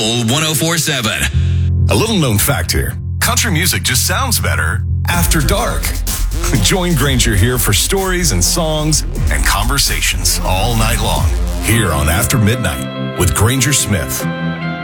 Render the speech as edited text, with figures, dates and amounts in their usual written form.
1047. A little known fact here. Country music just sounds better after dark. Join Granger here for stories and songs and conversations all night long here on After Midnight with Granger Smith.